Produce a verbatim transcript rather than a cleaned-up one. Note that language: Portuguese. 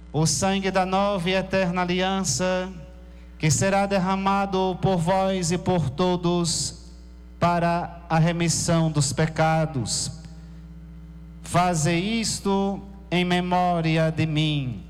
o sangue da nova e eterna aliança, que será derramado por vós e por todos para a remissão dos pecados. Faze isto em memória de mim.